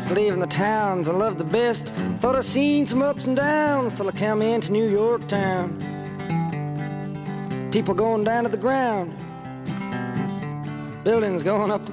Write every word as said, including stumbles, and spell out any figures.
west, leaving the towns I love the best. Thought I'd seen some ups and downs till I come into New York town. People going down to the ground, buildings going up to the